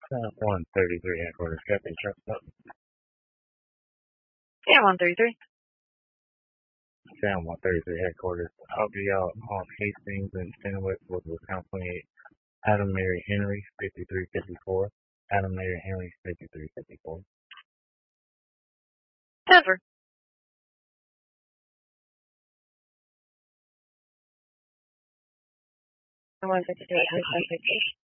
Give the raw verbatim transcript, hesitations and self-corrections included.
Uh, one thirty-three headquarters, Captain Truck Stop. Yeah, one thirty-three. Sam one thirty-three headquarters. I'll be out on Hastings and Fenwick with Wisconsin twenty-eight. Adam Mary Henry, fifty-three fifty-four. Adam Mary Henry, fifty-three fifty-four. Denver. one fifty-three,